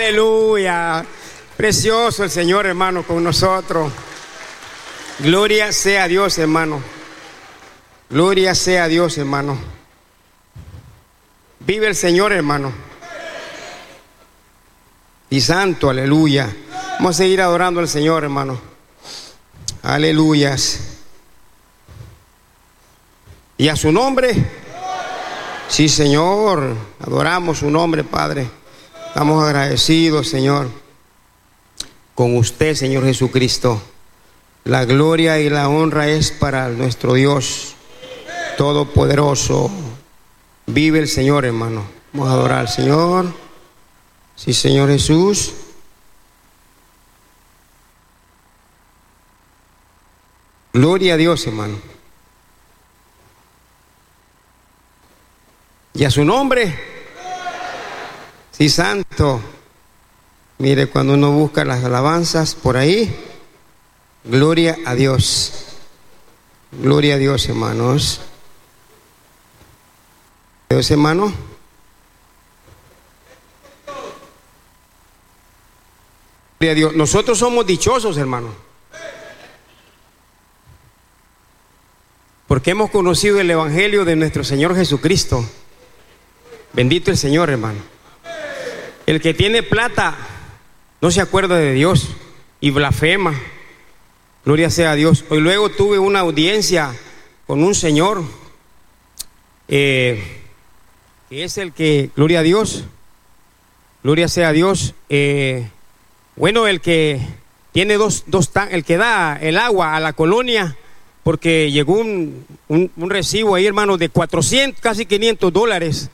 Aleluya. Precioso el Señor, hermano, con nosotros. Gloria sea a Dios, hermano. Gloria sea a Dios, hermano. Vive el Señor, hermano. Y santo, aleluya. Vamos a seguir adorando al Señor, hermano. Aleluyas. Y a su nombre. Sí, Señor. Adoramos su nombre, Padre. Estamos agradecidos, Señor, con usted, Señor Jesucristo. La gloria y la honra es para nuestro Dios Todopoderoso. Vive el Señor, hermano. Vamos a adorar al Señor. Sí, Señor Jesús. Gloria a Dios, hermano. Y a su nombre. Sí, santo. Mire, cuando uno busca las alabanzas por ahí, gloria a Dios. Gloria a Dios, hermanos. Dios, hermano. Gloria a Dios. Nosotros somos dichosos, hermano, porque hemos conocido el evangelio de nuestro Señor Jesucristo. Bendito el Señor, hermano. El que tiene plata no se acuerda de Dios y blasfema. Gloria sea a Dios. Hoy luego tuve una audiencia con un señor que es el que, gloria a Dios, gloria sea a Dios, bueno, el que tiene el que da el agua a la colonia, porque llegó un recibo ahí, hermano, de 400, casi $500.